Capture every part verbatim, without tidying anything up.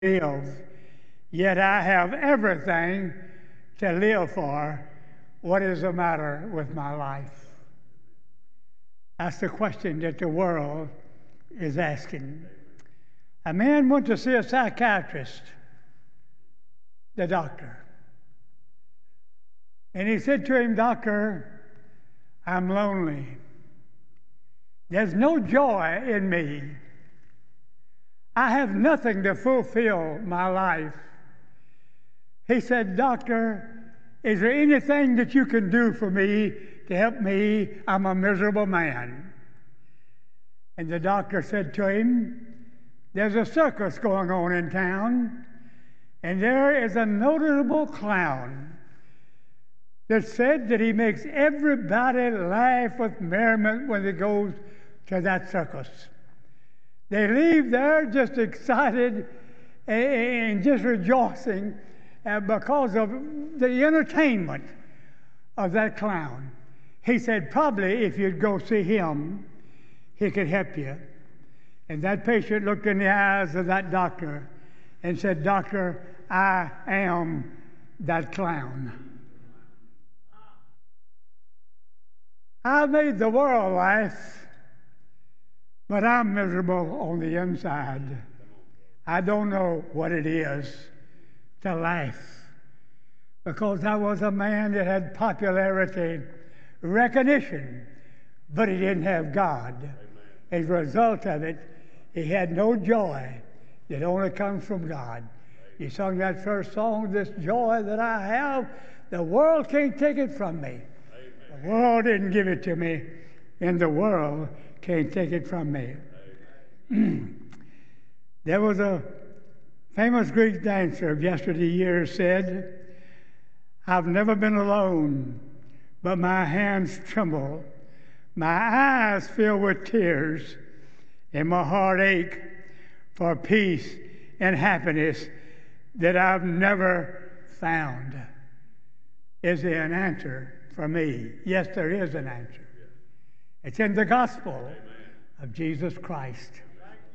live, yet I have everything to live for. What is the matter with my life? That's the question that the world is asking. A man went to see a psychiatrist, the doctor. And he said to him, "Doctor, I'm lonely. There's no joy in me. I have nothing to fulfill my life." He said, "Doctor, is there anything that you can do for me to help me? I'm a miserable man." And the doctor said to him, "There's a circus going on in town, and there is a notable clown that said that he makes everybody laugh with merriment when he goes to that circus. They leave there just excited and just rejoicing because of the entertainment of that clown." He said, "Probably if you'd go see him, he could help you." And that patient looked in the eyes of that doctor and said, "Doctor, I am that clown. I made the world laugh, but I'm miserable on the inside. I don't know what it is to laugh, because I was a man that had popularity, recognition, but he didn't have God. Amen. As a result of it, he had no joy that only comes from God. He sung that first song, "This joy that I have, the world can't take it from me." Amen. The world didn't give it to me, and the world can't take it from me. There was a famous Greek dancer of yesterday years said, "I've never been alone, but my hands tremble, my eyes fill with tears, and my heart ache for peace and happiness that I've never found." Is there an answer for me? Yes, there is an answer. It's in the gospel of Jesus Christ.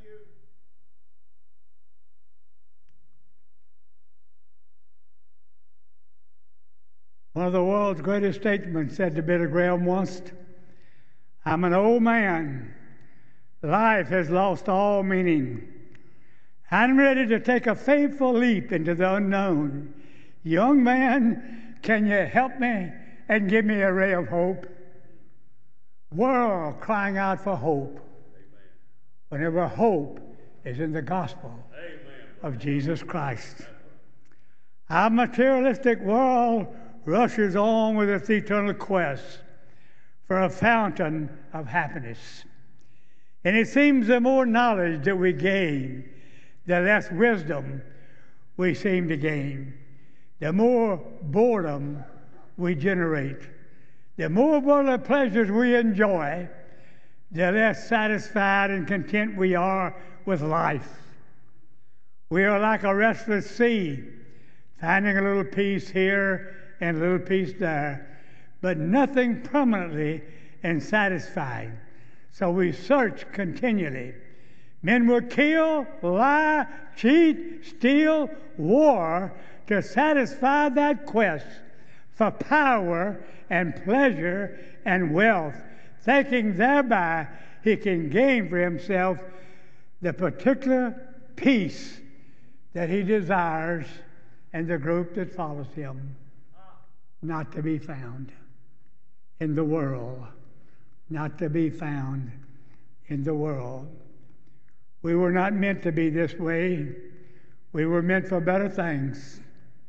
One of the world's greatest statesmen said to Billy Graham once, "I'm an old man. Life has lost all meaning. I'm ready to take a faithful leap into the unknown. Young man, can you help me and give me a ray of hope?" World crying out for hope. Amen. Whenever hope is in the gospel Amen. Of Jesus Christ. Our materialistic world rushes on with its eternal quest for a fountain of happiness. And it seems the more knowledge that we gain, the less wisdom we seem to gain. The more boredom we generate. The more worldly pleasures we enjoy, the less satisfied and content we are with life. We are like a restless sea, finding a little peace here and a little peace there, but nothing permanently and satisfying. So we search continually. Men will kill, lie, cheat, steal, war to satisfy that quest for power and pleasure and wealth, thinking thereby he can gain for himself the particular peace that he desires and the group that follows him. Not to be found in the world. Not to be found in the world. We were not meant to be this way. We were meant for better things.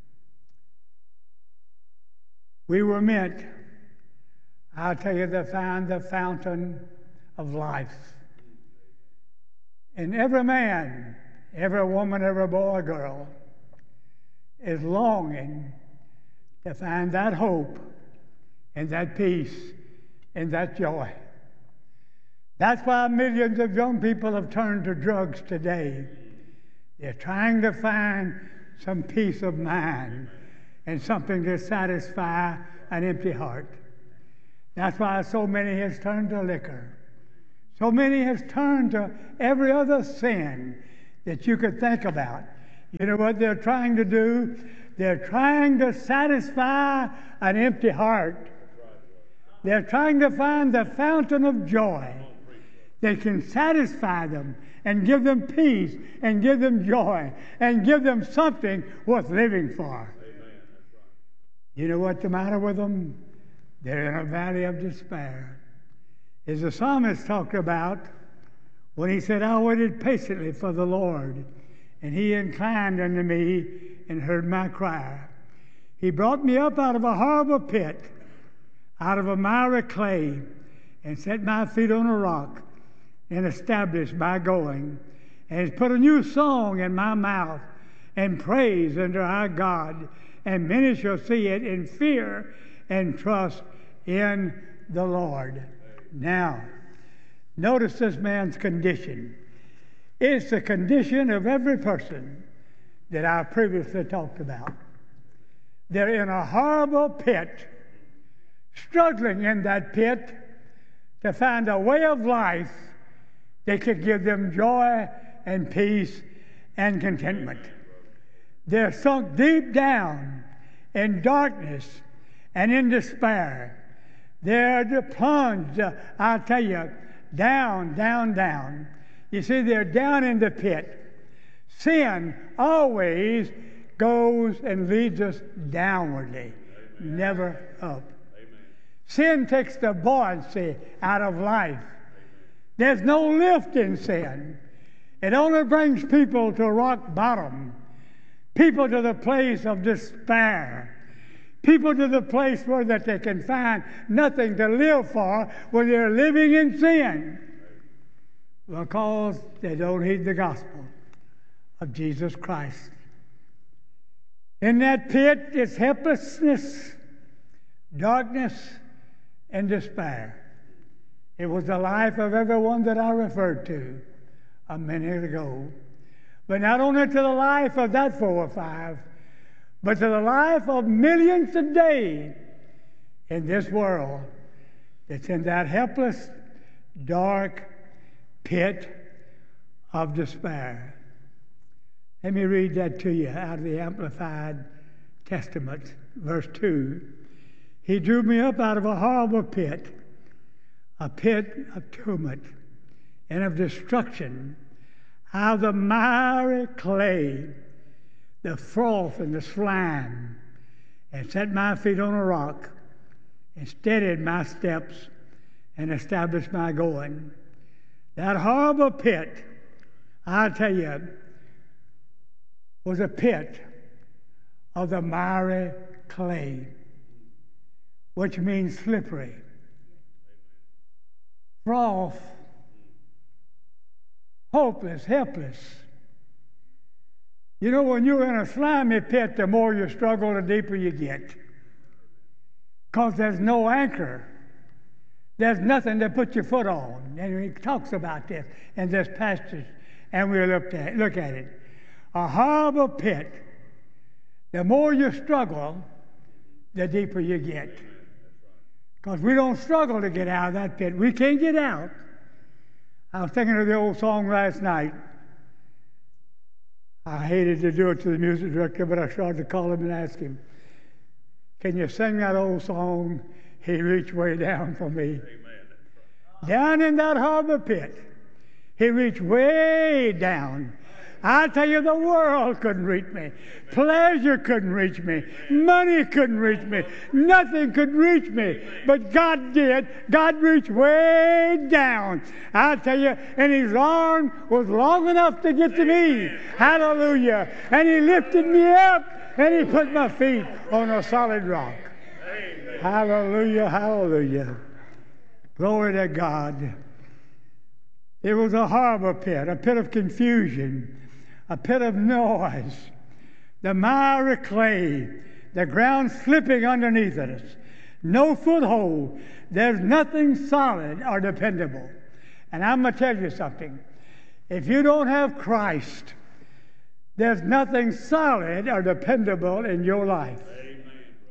We were meant, I'll tell you, to find the fountain of life. And every man, every woman, every boy, girl is longing to find that hope and that peace and that joy. That's why millions of young people have turned to drugs today. They're trying to find some peace of mind and something to satisfy an empty heart. That's why so many has turned to liquor. So many has turned to every other sin that you could think about. You know what they're trying to do? They're trying to satisfy an empty heart. They're trying to find the fountain of joy that can satisfy them and give them peace and give them joy and give them something worth living for. You know what's the matter with them? They're in a valley of despair. As the psalmist talked about when he said, I waited patiently for the Lord, and he inclined unto me and heard my cry. He brought me up out of a horrible pit, out of a miry clay, and set my feet on a rock, and established my going, and has put a new song in my mouth, and praise unto our God, and many shall see it in fear and trust in the Lord. Now, notice this man's condition. It's the condition of every person that I previously talked about. They're in a horrible pit, struggling in that pit to find a way of life that could give them joy and peace and contentment. They're sunk deep down in darkness and in despair. They're plunged, uh, I tell you, down, down, down. You see, they're down in the pit. Sin always goes and leads us downwardly, Amen. Never up. Amen. Sin takes the buoyancy out of life. There's no lift in sin. It only brings people to rock bottom, people to the place of despair, people to the place where that they can find nothing to live for when they're living in sin, because they don't heed the gospel of Jesus Christ. In that pit is helplessness, darkness, and despair. It was the life of everyone that I referred to a minute ago. But not only to the life of that four or five, but to the life of millions today in this world that's in that helpless, dark pit of despair. Let me read that to you out of the Amplified Testament, verse two. He drew me up out of a horrible pit, a pit of torment and of destruction, out of the miry clay, the froth and the slime, and set my feet on a rock, and steadied my steps, and established my going. That horrible pit, I tell you, was a pit of the miry clay, which means slippery. Froth, hopeless, helpless. You know, when you're in a slimy pit, the more you struggle, the deeper you get. Because there's no anchor. There's nothing to put your foot on. And he talks about this in this passage, and we'll look at, look at it. A horrible pit. The more you struggle, the deeper you get. Because we don't struggle to get out of that pit. We can't get out. I was thinking of the old song last night. I hated to do it to the music director, but I started to call him and ask him, can you sing that old song, He Reached Way Down for Me? Amen. Down in that harbor pit, He reached way down. I tell you, the world couldn't reach me. Pleasure couldn't reach me. Money couldn't reach me. Nothing could reach me. But God did. God reached way down. I tell you, and His arm was long enough to get to me. Hallelujah. And He lifted me up, and He put my feet on a solid rock. Hallelujah, hallelujah. Glory to God. It was a harbor pit, a pit of confusion, a pit of noise, the miry clay, the ground slipping underneath us, no foothold. There's nothing solid or dependable. And I'm going to tell you something. If you don't have Christ, there's nothing solid or dependable in your life. Amen.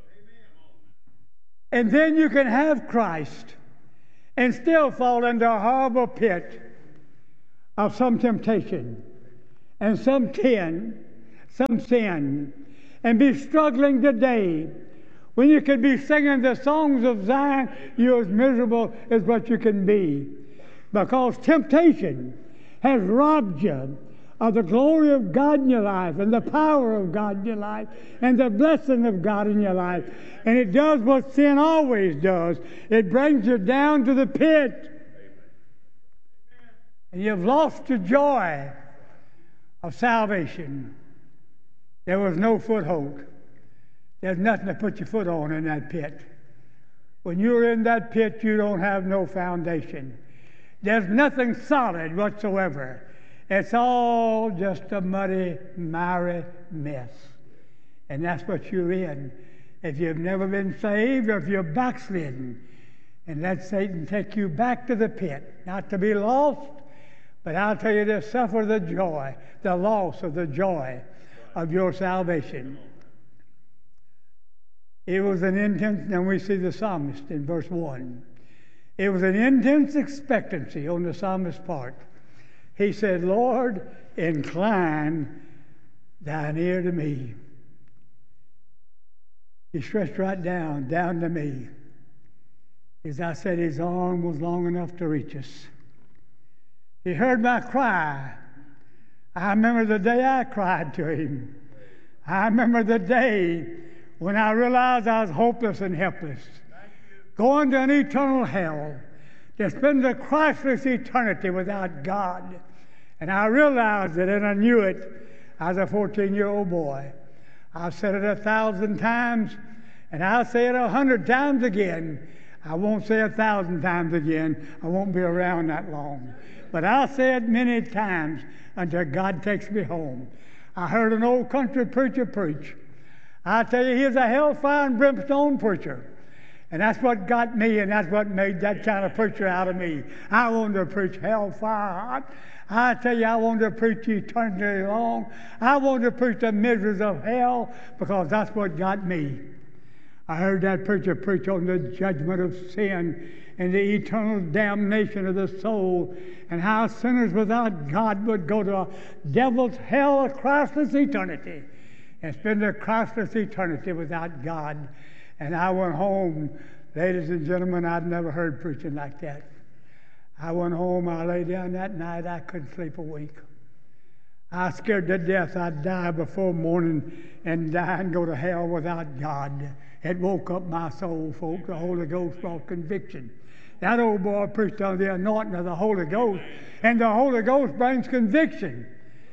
And then you can have Christ and still fall into a horrible pit of some temptation and some sin, some sin and be struggling today, when you could be singing the songs of Zion, you're as miserable as what you can be. Because temptation has robbed you of the glory of God in your life and the power of God in your life and the blessing of God in your life. And it does what sin always does. It brings you down to the pit. And you've lost the joy of salvation. There was no foothold. There's nothing to put your foot on in that pit. When you're in that pit, you don't have no foundation. There's nothing solid whatsoever. It's all just a muddy, miry mess. And that's what you're in. If you've never been saved or if you're backslidden, and let Satan take you back to the pit, not to be lost, but I'll tell you to suffer the joy, the loss of the joy of your salvation. It was an intense, and we see the psalmist in verse one. It was an intense expectancy on the psalmist's part. He said, Lord, incline thine ear to me. He stretched right down, down to me. As I said, his arm was long enough to reach us. He heard my cry. I remember the day I cried to him. I remember the day when I realized I was hopeless and helpless, going to an eternal hell, to spend a Christless eternity without God. And I realized it, and I knew it as a fourteen-year-old boy. I've said it a thousand times, and I'll say it a hundred times again. I won't say a thousand times again. I won't be around that long. But I'll say it many times until God takes me home. I heard an old country preacher preach. I tell you, he's a hellfire and brimstone preacher. And that's what got me, and that's what made that kind of preacher out of me. I wanted to preach hellfire hot. I tell you, I wanted to preach eternity long. I wanted to preach the miseries of hell because that's what got me. I heard that preacher preach on the judgment of sin and the eternal damnation of the soul, and how sinners without God would go to a devil's hell, a Christless eternity, and spend a Christless eternity without God. And I went home, ladies and gentlemen, I'd never heard preaching like that. I went home, I lay down that night, I couldn't sleep a week. I was scared to death I'd die before morning and die and go to hell without God. It woke up my soul, folks. The Holy Ghost brought conviction. That old boy preached on the anointing of the Holy Ghost, and the Holy Ghost brings conviction.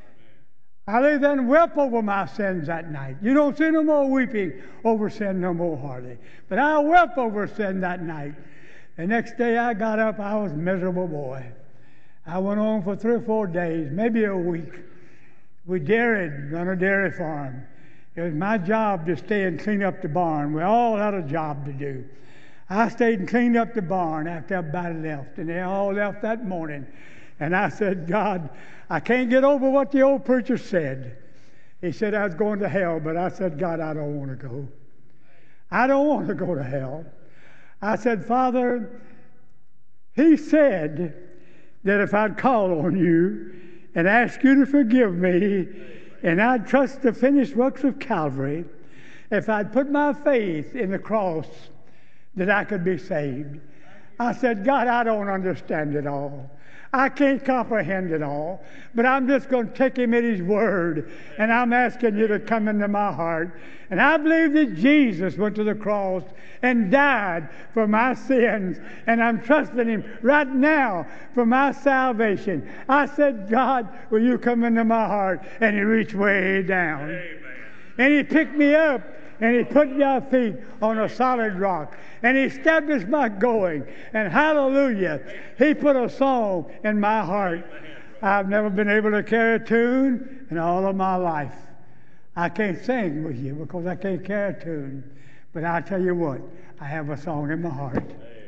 I lay there and wept over my sins that night. You don't see no more weeping over sin no more, hardly. But I wept over sin that night. The next day I got up, I was a miserable boy. I went on for three or four days, maybe a week. We dairied on a dairy farm. It was my job to stay and clean up the barn. We all had a job to do. I stayed and cleaned up the barn after everybody left, and they all left that morning. And I said, God, I can't get over what the old preacher said. He said I was going to hell, but I said, God, I don't want to go. I don't want to go to hell. I said, Father, he said that if I'd call on you and ask you to forgive me, and I'd trust the finished works of Calvary, if I'd put my faith in the cross, that I could be saved. I said, God, I don't understand it all. I can't comprehend it all, but I'm just going to take him at his word, and I'm asking you to come into my heart. And I believe that Jesus went to the cross and died for my sins, and I'm trusting him right now for my salvation. I said, God, will you come into my heart? And he reached way down. Amen. And he picked me up, and he put my feet on a solid rock, and he established my going. And hallelujah, he put a song in my heart. I've never been able to carry a tune in all of my life. I can't sing with you because I can't carry a tune. But I tell you what, I have a song in my heart.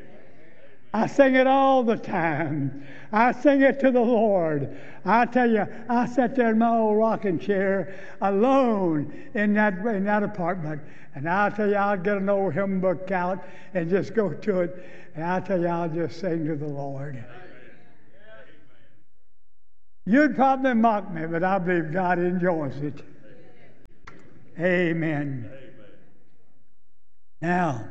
I sing it all the time. I sing it to the Lord. I tell you, I sat there in my old rocking chair alone in that in that apartment, and I'll tell you, I'll get an old hymn book out and just go to it, and I'll tell you, I'll just sing to the Lord. You'd probably mock me, but I believe God enjoys it. Amen. Amen. Now,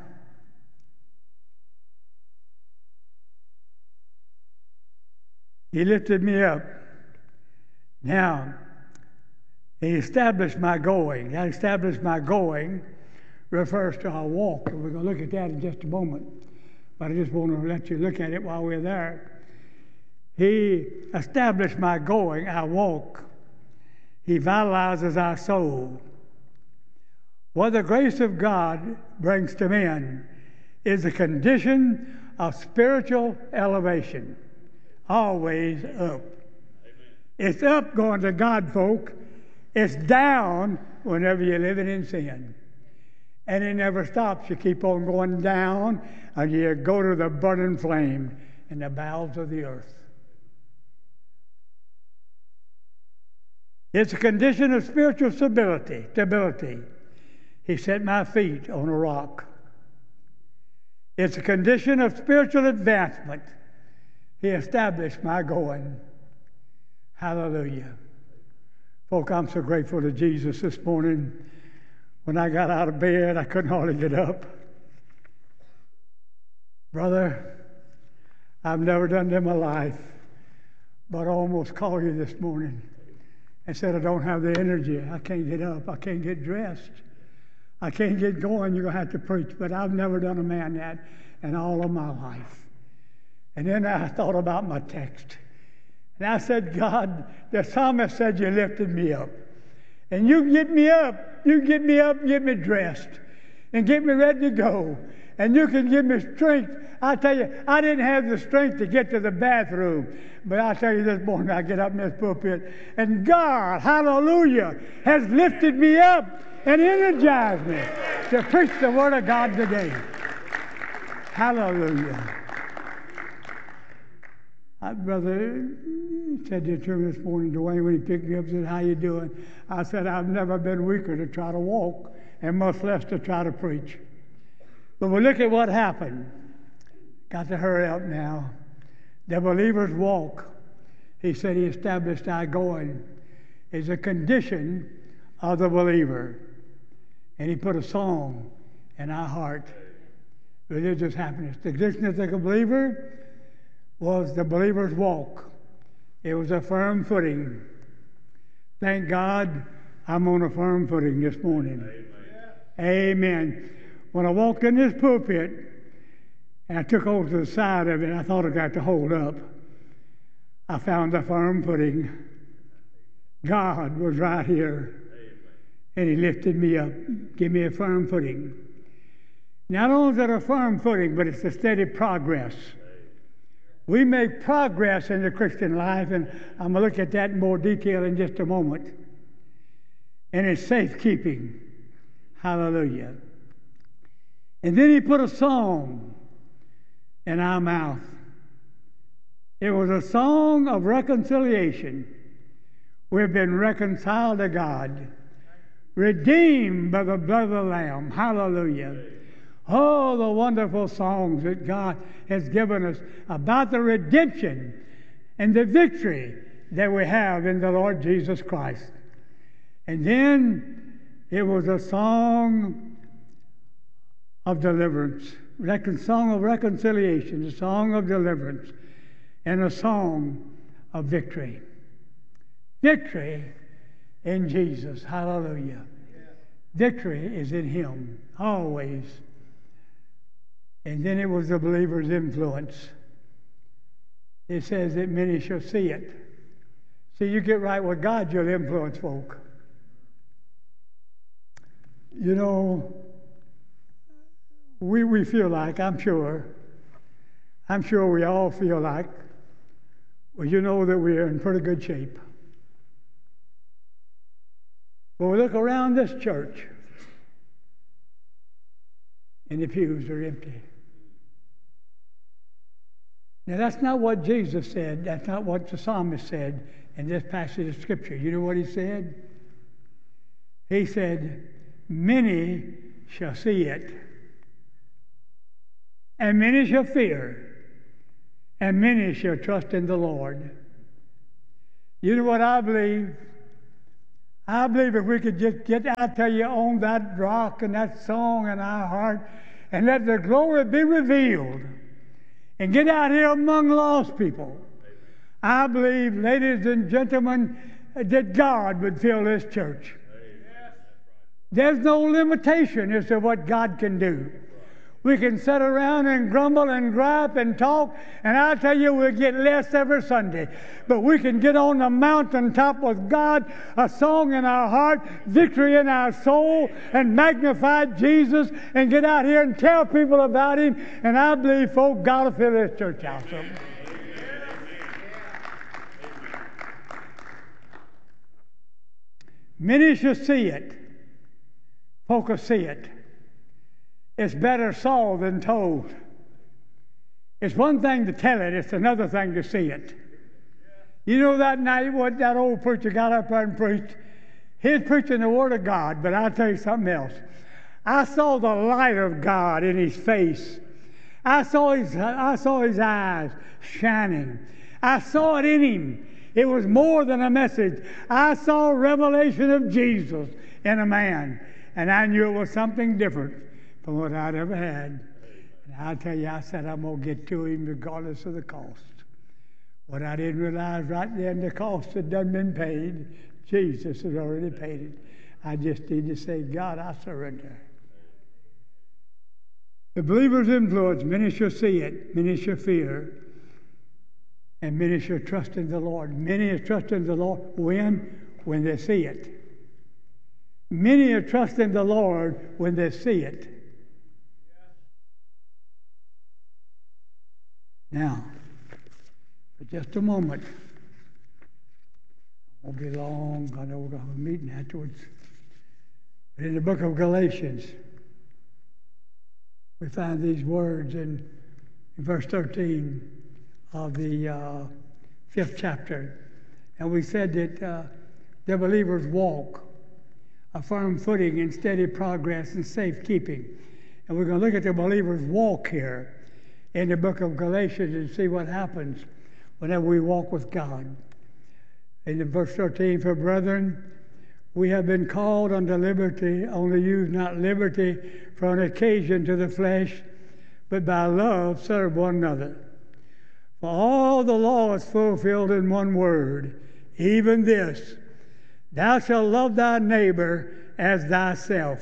He lifted me up. Now, He established my going. That established my going refers to our walk, and we're going to look at that in just a moment. But I just want to let you look at it while we're there. He established my going, our walk. He vitalizes our soul. What the grace of God brings to men is a condition of spiritual elevation. Always up. Amen. It's up going to God, folk. It's down whenever you're living in sin. And it never stops. You keep on going down and you go to the burning flame in the bowels of the earth. It's a condition of spiritual stability. stability. He set my feet on a rock. It's a condition of spiritual advancement. He established my going. Hallelujah. Folk, I'm so grateful to Jesus this morning. When I got out of bed, I couldn't hardly get up. Brother, I've never done it in my life, but I almost called you this morning and said I don't have the energy. I can't get up. I can't get dressed. I can't get going. You're going to have to preach. But I've never done a man that in all of my life. And then I thought about my text. And I said, God, the psalmist said you lifted me up. And you get me up. You get me up and get me dressed. And get me ready to go. And you can give me strength. I tell you, I didn't have the strength to get to the bathroom. But I tell you this morning, I get up in this pulpit. And God, hallelujah, has lifted me up and energized me to preach the Word of God today. Hallelujah. My brother said to me this morning, Dwayne, when he picked me up, said, how you doing? I said, I've never been weaker to try to walk, and much less to try to preach. But we look at what happened. Got to hurry up now. The believer's walk, he said he established our going, is a condition of the believer. And he put a song in our heart. Religious happiness. The condition of the believer was the believer's walk. It was a firm footing. Thank God I'm on a firm footing this morning. Amen. Amen. When I walked in this pulpit and I took over to the side of it, I thought I got to hold up. I found a firm footing. God was right here. And He lifted me up, gave me a firm footing. Not only is it a firm footing, but it's a steady progress. We make progress in the Christian life, and I'm going to look at that in more detail in just a moment. And it's safekeeping. Hallelujah. And then He put a song in our mouth. It was a song of reconciliation. We've been reconciled to God, redeemed by the blood of the Lamb. Hallelujah. Oh, the wonderful songs that God has given us about the redemption and the victory that we have in the Lord Jesus Christ. And then it was a song of deliverance, a song of reconciliation, a song of deliverance, and a song of victory. Victory in Jesus. Hallelujah. Victory is in Him, always. And then it was the believer's influence. It says that many shall see it. See, you get right with God, you'll influence folk. You know, we, we feel like, I'm sure, I'm sure we all feel like, well, you know that we're in pretty good shape. But we look around this church, and the pews are empty. Now, that's not what Jesus said. That's not what the psalmist said in this passage of Scripture. You know what he said? He said, many shall see it, and many shall fear, and many shall trust in the Lord. You know what I believe? I believe if we could just get out there on that rock and that song in our heart and let the glory be revealed and get out here among lost people, I believe, ladies and gentlemen, that God would fill this church. There's no limitation as to what God can do. We can sit around and grumble and gripe and talk, and I'll tell you, we'll get less every Sunday. But we can get on the mountaintop with God, a song in our heart, victory in our soul, and magnify Jesus, and get out here and tell people about Him. And I believe, folk, God will fill this church out. So. Many shall see it. Folk will see it. It's better saw than told. It's one thing to tell it, it's another thing to see it. You know that night what that old preacher got up there and preached? He was preaching the Word of God, but I'll tell you something else. I saw the light of God in his face. I saw his, I saw his eyes shining. I saw it in him. It was more than a message. I saw a revelation of Jesus in a man, and I knew it was something different from what I'd ever had. And I'll tell you, I said, I'm going to get to him regardless of the cost. What I didn't realize right then, the cost had done been paid. Jesus had already paid it. I just need to say, God, I surrender. The believer's influence, many shall see it, many shall fear, and many shall trust in the Lord. Many are trusting in the Lord when? When they see it. Many are trusting the Lord when they see it. Now, for just a moment, it won't be long. I know we're going to have a meeting afterwards. But in the book of Galatians, we find these words in, in verse thirteen of the uh, fifth chapter. And we said that uh, the believers walk a firm footing in steady progress and safekeeping. And we're going to look at the believers' walk here in the book of Galatians and see what happens whenever we walk with God. In the verse thirteen, for brethren, we have been called unto liberty, only use not liberty for an occasion to the flesh, but by love serve one another. For all the law is fulfilled in one word, even this, thou shalt love thy neighbor as thyself.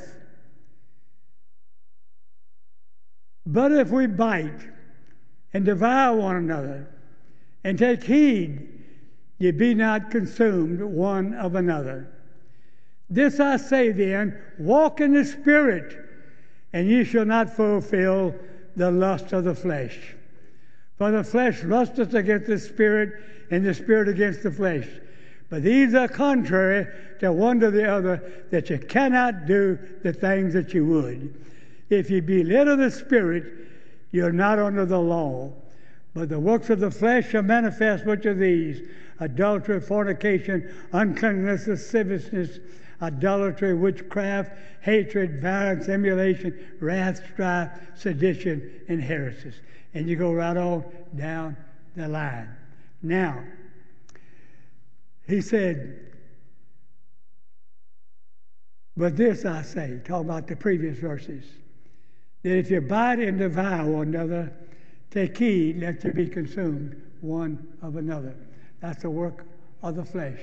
But if we bite and devour one another, and take heed, ye be not consumed one of another. This I say then, walk in the Spirit, and ye shall not fulfill the lust of the flesh. For the flesh lusteth against the Spirit, and the Spirit against the flesh. But these are contrary to one to the other, that you cannot do the things that you would. If ye be led of the Spirit, you're not under the law. But the works of the flesh are manifest, which are these: adultery, fornication, uncleanness, lasciviousness, idolatry, witchcraft, hatred, violence, emulation, wrath, strife, sedition, and heresies. And you go right on down the line. Now, he said, but this I say, talking about the previous verses, that if you bite and devour one another, take heed lest you be consumed one of another. That's the work of the flesh.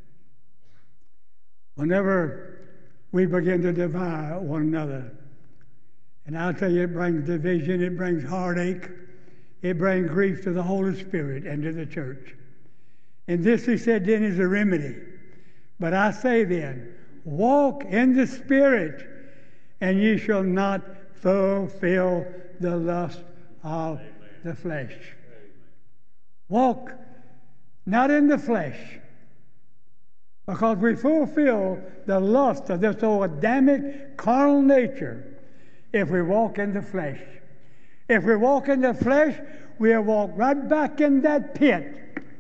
Whenever we begin to devour one another, and I'll tell you, it brings division, it brings heartache, it brings grief to the Holy Spirit and to the church. And this, he said, then is a remedy. But I say then, walk in the Spirit, and ye shall not fulfill the lust of the flesh. Walk not in the flesh, because we fulfill the lust of this old Adamic carnal nature if we walk in the flesh. If we walk in the flesh, we'll walk right back in that pit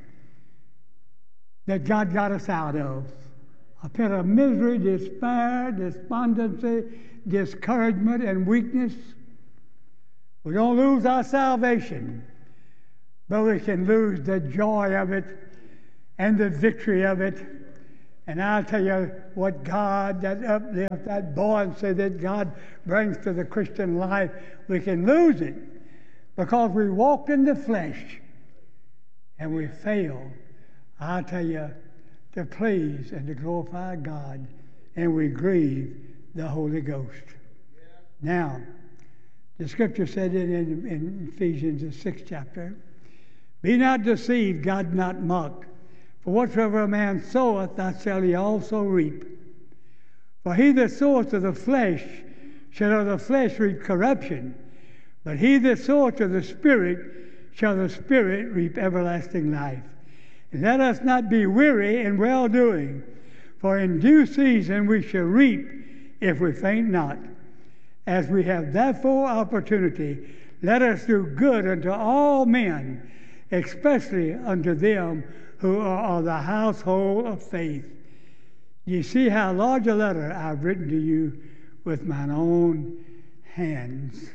that God got us out of. A pit of misery, despair, despondency, discouragement, and weakness. We don't lose our salvation, but we can lose the joy of it and the victory of it And I'll tell you what God, that uplift, that buoyancy that God brings to the Christian life, we can lose it because we walked in the flesh and we fail, I'll tell you, to please and to glorify God, and we grieve the Holy Ghost. Now, the scripture said it in, in Ephesians, the sixth chapter, be not deceived, God not mocked. For whatsoever a man soweth, that shall he also reap. For he that soweth to the flesh shall of the flesh reap corruption, but he that soweth to the Spirit shall the Spirit reap everlasting life. And let us not be weary in well-doing, for in due season we shall reap if we faint not. As we have therefore opportunity, let us do good unto all men, especially unto them who are of the household of faith. You see how large a letter I've written to you with mine own hands.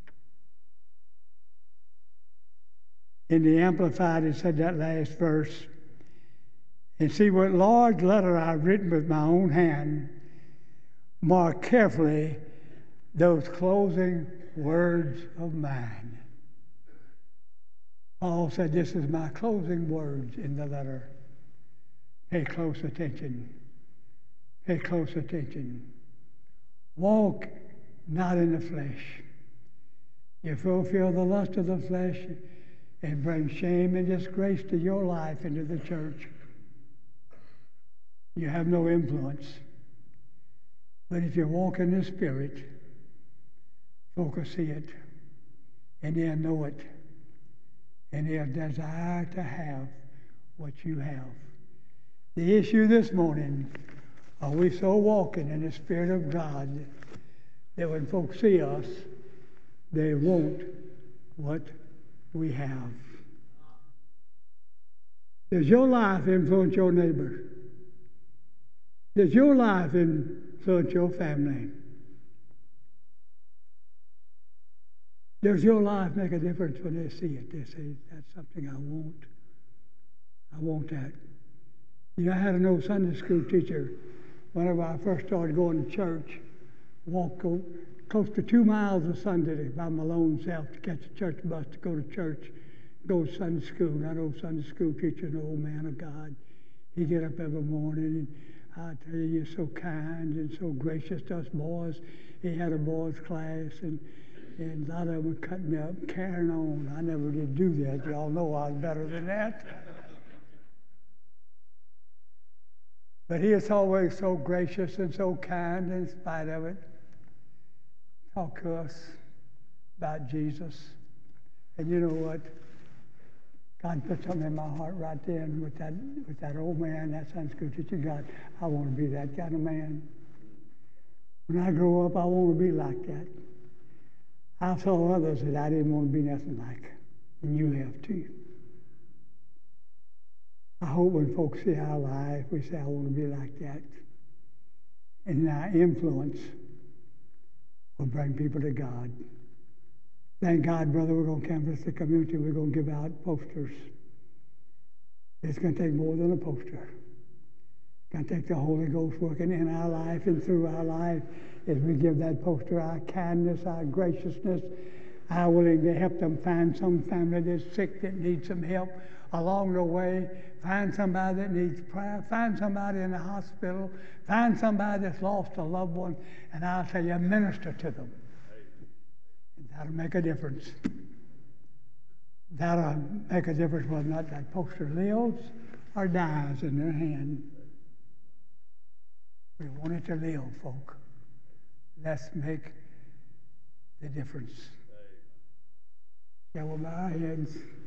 In the Amplified, it said that last verse. And see what large letter I've written with my own hand. Mark carefully those closing words of mine. Paul said, this is my closing words in the letter. Pay close attention. Pay close attention. Walk not in the flesh. You fulfill the lust of the flesh and bring shame and disgrace to your life into the church. You have no influence. But if you walk in the Spirit, folk will see it, and they'll know it, and they'll desire to have what you have. The issue this morning, are we so walking in the Spirit of God that when folks see us, they want what we have? Does your life influence your neighbor? Does your life influence your family? Does your life make a difference when they see it? They say, that's something I want. I want that. You know, I had an old Sunday school teacher, whenever I first started going to church, walk go, close to two miles a Sunday by my lone self to catch a church bus to go to church, go to Sunday school. That old Sunday school teacher, an old man of God, he'd get up every morning, and I tell you, you're so kind and so gracious to us boys. He had a boys' class, and And a lot of them were cutting up, carrying on. I never did do that. Y'all know I was better than that. But he is always so gracious and so kind in spite of it. Talk to us about Jesus. And you know what? God put something in my heart right then with that with that old man, that Sunday school teacher. God, I want to be that kind of man. When I grow up, I want to be like that. I told others that I didn't want to be nothing like, and you have too. I hope when folks see our life, we say, I want to be like that. And our influence will bring people to God. Thank God, brother, we're going to canvass the community. We're going to give out posters. It's going to take more than a poster. It's going to take the Holy Ghost working in our life and through our life as we give that poster our kindness, our graciousness, our willing to help them find some family that's sick that needs some help along the way, find somebody that needs prayer, find somebody in the hospital, find somebody that's lost a loved one, and I'll tell you, minister to them. That'll make a difference. That'll make a difference whether or not that poster lives or dies in their hand. We want it to live, folk. Let's make the difference. Shall we bow our heads?